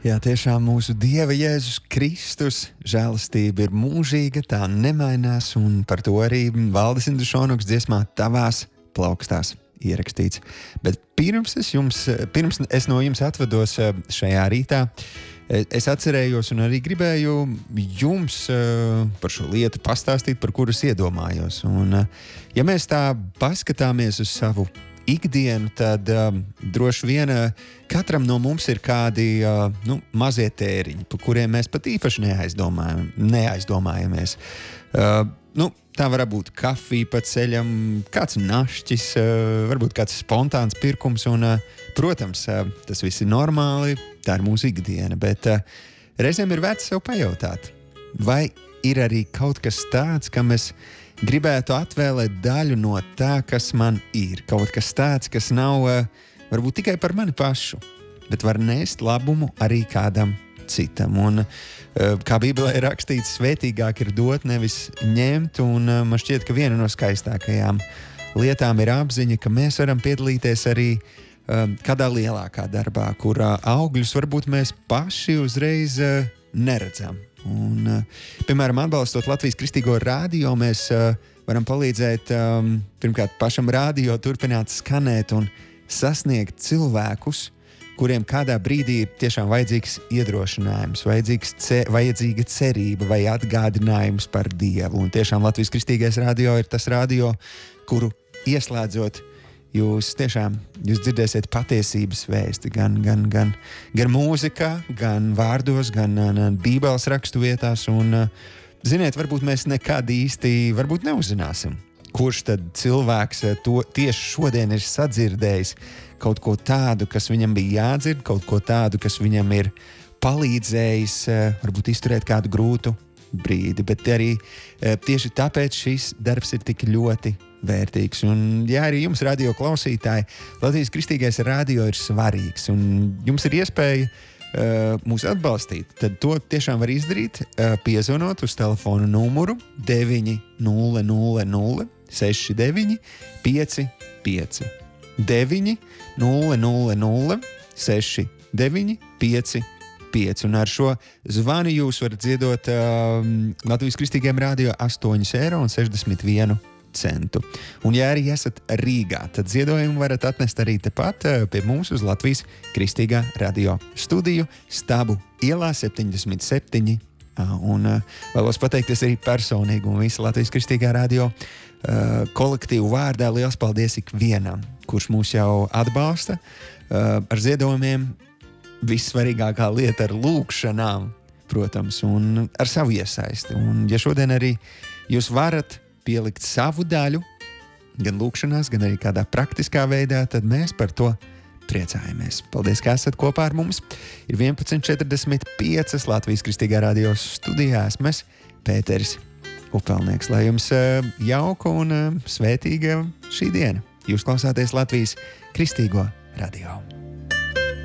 Jā, tiešām mūsu Dieva Jēzus Kristus žēlastība ir mūžīga, tā nemainās, un par to arī Valdis Indrušonoks dziesmā Tavās plaukstās ierakstīts. Bet pirms es no jums atvados šajā rītā, es atcerējos un arī gribēju jums par šo lietu pastāstīt, par kuras iedomājos. Un, ja mēs tā paskatāmies uz savu ikdienu, tad droši vien katram no mums ir kādi mazie tēriņi, par kuriem mēs pat īpaši neaizdomājamies. Tā var būt kafija pa ceļam, kāds našķis, varbūt kāds spontāns pirkums, un, protams, tas viss ir normāli, tā ir mūsu ikdiena, bet reizēm ir vērts sev pajautāt, vai ir arī kaut kas tāds, kam es gribētu atvēlēt daļu no tā, kas man ir. Kaut kas tāds, kas nav varbūt tikai par mani pašu, bet var nest labumu arī kādam citam. Un, kā Bībelē ir rakstīts, svētīgāk ir dot, nevis ņemt, un man šķiet, ka viena no skaistākajām lietām ir apziņa, ka mēs varam piedalīties arī kādā lielākā darbā, kurā augļus varbūt mēs paši uzreiz neredzam. Un, piemēram, atbalstot Latvijas Kristīgo radio, mēs varam palīdzēt pirmkārt pašam radio turpināt skanēt un sasniegt cilvēkus, kuriem kādā brīdī ir tiešām vajadzīgs iedrošinājums, vajadzīga cerība vai atgādinājums par Dievu. Un tiešām Latvijas Kristīgais radio ir tas radio, kuru ieslēdzot, jūs dzirdēsiet patiesības vēsti gan mūzikā, gan vārdos, gan Bībeles rakstu vietās. Un, ziniet, varbūt mēs nekad īsti neuzzināsim, kurš tad cilvēks to tieši šodien ir sadzirdējis kaut ko tādu, kas viņam bija jādzird, kaut ko tādu, kas viņam ir palīdzējis varbūt izturēt kādu grūtu brīdi. Bet arī tieši tāpēc šis darbs ir tik ļoti vērtīgs. Un, ja arī jums, radio klausītāji, Latvijas Kristīgais radio ir svarīgs un jums ir iespēja mūs atbalstīt, tad to tiešām var izdarīt, piezvanot uz telefonu numuru 900 69 55 900 69 55. Un ar šo zvanu jūs varat ziedot Latvijas Kristīgajam radio 8,61 €. Un, ja arī esat Rīgā, tad ziedojumu varat atnest arī tepat pie mums uz Latvijas Kristīgā radio studiju Stabu ielā 77. Un vēlos pateikties arī personīgi un visu Latvijas Kristīgā radio kolektīvu vārdā. Liels paldies ikvienam, kurš mūs jau atbalsta ar ziedojumiem. Vissvarīgākā lieta ar lūkšanām, protams, un ar savu iesaisti. Un, ja šodien arī jūs varat pielikt savu daļu, gan lūkšanās, gan arī kādā praktiskā veidā, tad mēs par to priecājamies. Paldies, ka esat kopā ar mums. Ir 11:45 Latvijas Kristīgā radio studijā. Esmu Pēteris Upelnieks. Lai jums jauka un svētīga šī diena. Jūs klausāties Latvijas Kristīgo radio.